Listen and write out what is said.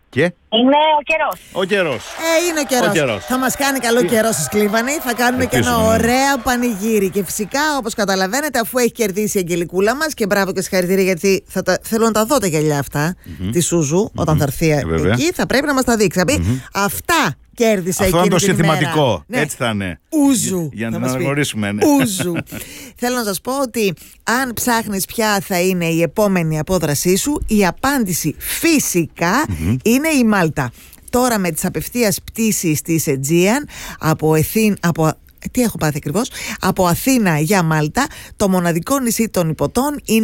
Και είναι ο καιρός. ο καιρός. Είναι ο καιρός. Θα μας κάνει καλό καιρό στη Σκλίβανη. Θα κάνουμε και ένα ωραίο πανηγύρι. Και φυσικά, όπως καταλαβαίνετε, αφού έχει κερδίσει η Αγγελικούλα μας, και μπράβο και συγχαρητήρια, γιατί θέλω να τα δω τα γυαλιά αυτά τη Σούζου όταν θα έρθει εκεί. Θα πρέπει να μας τα δείξει. Αυτά κέρδισε αυτό εκείνη είναι το την ημέρα. συνθηματικό. Ναι. Έτσι θα είναι. Ούζου. Για να την αναγνωρίσουμε. Ναι. Ούζου. Θέλω να σας πω ότι αν ψάχνεις ποια θα είναι η επόμενη απόδρασή σου, η απάντηση φυσικά είναι η Μάλτα. Τώρα με τις απευθείας πτήσεις της Aegean από Αθήνα για Μάλτα, το μοναδικό νησί των Ιππωτών είναι